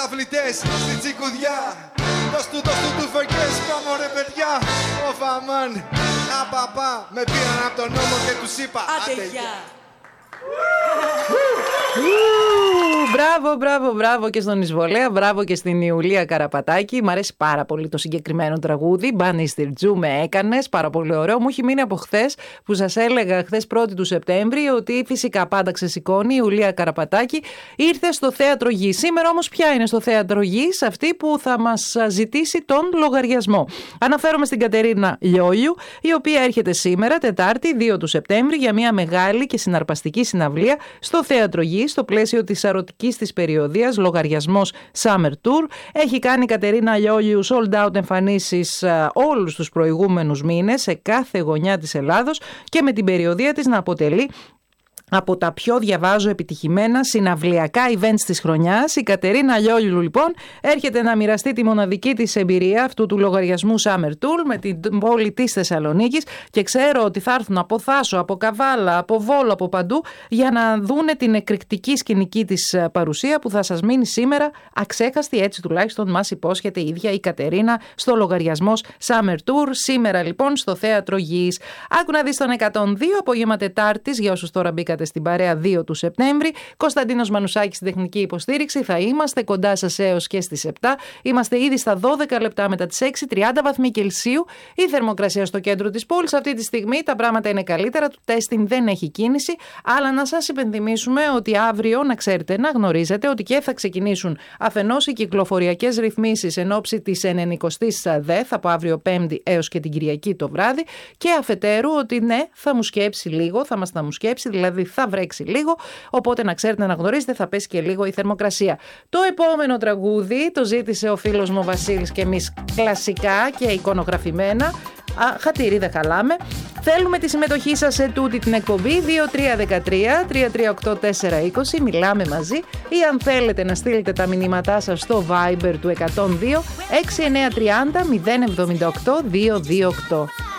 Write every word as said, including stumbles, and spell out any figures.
μεταβλητές στην τσικουδιά. Δώσ' του, δώσ' του του φεγγές, πάμε ρε παιδιά. Ο Φαμάν, απαπά, με πήραν από τον νόμο και τους είπα άντε γεια. Μπράβο, μπράβο, μπράβο και στον Εισβολέα, μπράβο και στην Ιουλία Καραπατάκη. Μ' αρέσει πάρα πολύ το συγκεκριμένο τραγούδι. Μπάνιστερ Τζου με έκανες, πάρα πολύ ωραίο. Μου έχει μείνει από χθες που σας έλεγα χθες πρώτη του Σεπτέμβρη ότι φυσικά πάντα ξεσηκώνει η Ιουλία Καραπατάκη. Ήρθε στο Θέατρο Γης. Σήμερα όμως ποια είναι στο Θέατρο Γης? Αυτή που θα μας ζητήσει τον λογαριασμό. Αναφέρομαι στην Κατερίνα Λιόλιου, η οποία έρχεται σήμερα, Τετάρτη, δύο του Σεπτέμβρη, για μια μεγάλη και συναρπαστική συναυλία στο Θέατρο Γης, στο πλαίσιο της αρωτικής της περιοδίας, λογαριασμός Summer Tour. Έχει κάνει η Κατερίνα Λιόλιου sold out εμφανίσεις α, όλους τους προηγούμενους μήνες σε κάθε γωνιά της Ελλάδος και με την περιοδία της να αποτελεί από τα πιο διαβάζω επιτυχημένα συναυλιακά events της χρονιάς. Η Κατερίνα Λιόλιου λοιπόν έρχεται να μοιραστεί τη μοναδική της εμπειρία αυτού του λογαριασμού Summer Tour με την πόλη της Θεσσαλονίκης και ξέρω ότι θα έρθουν από Θάσο, από Καβάλα, από Βόλο, από παντού για να δούνε την εκρηκτική σκηνική της παρουσία που θα σας μείνει σήμερα αξέχαστη, έτσι τουλάχιστον μας υπόσχεται η ίδια η Κατερίνα στο λογαριασμός Summer Tour. Σήμερα λοιπόν στο Θέατρο Γης. Άκου να δεις τον εκατόν δύο απόγευμα Τετάρτης για όσους τώρα μπήκατε στην παρέα δύο του Σεπτέμβρη. Κωνσταντίνος Μανουσάκης στην τεχνική υποστήριξη. Θα είμαστε κοντά σας έως και στις επτά. Είμαστε ήδη στα δώδεκα λεπτά μετά τις έξι, τριάντα βαθμοί Κελσίου. Η θερμοκρασία στο κέντρο της πόλης. Αυτή τη στιγμή τα πράγματα είναι καλύτερα. Το τέστινγκ δεν έχει κίνηση. Αλλά να σας υπενθυμίσουμε ότι αύριο, να ξέρετε, να γνωρίζετε ότι και θα ξεκινήσουν αφενός οι κυκλοφοριακές ρυθμίσεις εν ώψη της ενενηκοστής ΔΕΘ από αύριο Πέμπτη έως και την Κυριακή το βράδυ. Και αφετέρου ότι ναι, θα μου σκέψει λίγο, θα μας θα μου σκέψει, δηλαδή θα βρέξει λίγο, οπότε να ξέρετε, να γνωρίζετε, θα πέσει και λίγο η θερμοκρασία. Το επόμενο τραγούδι το ζήτησε ο φίλος μου ο Βασίλης και εμείς κλασικά και εικονογραφημένα. Α, χατήρι δεν χαλάμε. Θέλουμε τη συμμετοχή σας σε τούτη την εκπομπή δύο τρία ένα τρία τρία τρία οκτώ τέσσερα είκοσι. Μιλάμε μαζί ή αν θέλετε να στείλετε τα μηνύματά σας στο Viber του εκατόν δύο έξι εννιά τρία μηδέν εβδομήντα οκτώ διακόσια είκοσι οκτώ.